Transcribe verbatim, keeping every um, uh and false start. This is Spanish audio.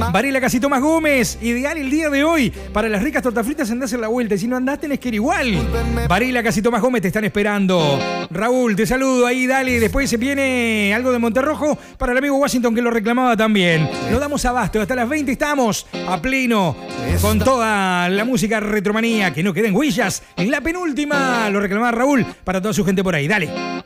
Varela Casi Tomás Gómez, ideal el día de hoy. Para las ricas tortas fritas andás en la vuelta. Y si no andás, tenés que ir igual. Varela Casi Tomás Gómez te están esperando. Raúl, te saludo ahí, dale. Después se viene algo de Monterrojo para el amigo Washington que lo reclamaba también. Nos damos abasto. Hasta las veinte estamos a pleno con toda la música retromanía. Que no queden huellas. En la penúltima lo reclamaba Raúl para toda su gente por ahí. Dale.